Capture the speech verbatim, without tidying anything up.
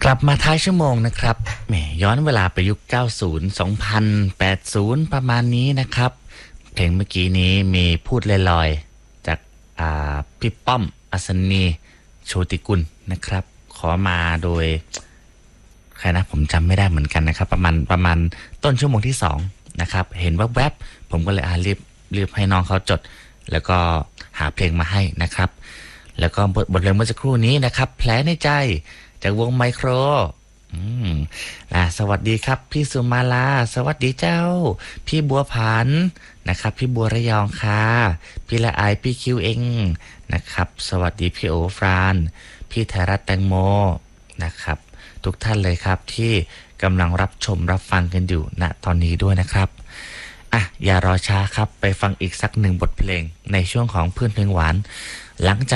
กลับมาท้ายชั่วโมงนะครับแหมย้อนเวลาไปยุคเก้าสิบ สองพัน แปดสิบประมาณนี้นะครับเพลงเมื่อกี้นี้มีพูดลอยๆจากอ่าพี่ป้อมอัศนีโชติกุลนะครับขอมาโดยใครนะผมจำไม่ได้เหมือนกันนะครับประมาณประมาณต้นชั่วโมงที่สองนะครับเห็นว่าแวบผมก็เลยอ่ารีบรีบให้น้องเขาจดแล้วก็หาเพลงมาให้นะครับแล้วก็บทบทเพลงเมื่อสักครู่นี้นะครับแผลในใจจากวงไมโครอืมอ่าสวัสดีครับพี่สุมาลาสวัสดีเจ้าพี่บัวผันนะครับพี่บัวระยองค่ะพี่ละอายพี่คิวเองนะครับสวัสดีพี่โอฟรานพี่ไทยรัฐแตงโมนะครับทุกท่านเลยครับที่กำลังรับชมรับฟังกันอยู่ณตอนนี้ด้วยนะครับอ่ะอย่ารอช้าครับไปฟังอีกสักหนึ่งบทเพลงในช่วงของเพื่อนเพลงหวานหลังจาก